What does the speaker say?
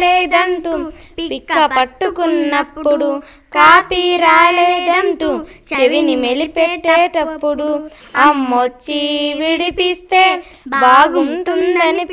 రాలేదంటూ పిక్క పట్టుకున్నప్పుడు, కాపీ రాలేదంటూ చెవిని మెలిపెట్టేటప్పుడు, అమ్మొచ్చి విడిపిస్తే బాగుంటుందని